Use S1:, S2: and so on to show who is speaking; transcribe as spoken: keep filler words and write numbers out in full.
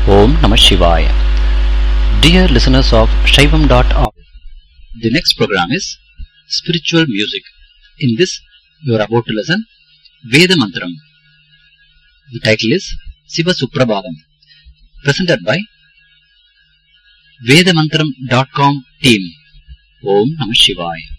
S1: Om Namah Shivaya. Dear listeners of Shaivam dot org, the next program is Spiritual Music. In this, you are about to listen Veda Mantram. The title is Siva Suprabhadam, presented by Vedamantram dot com team. Om Namah Shivaya.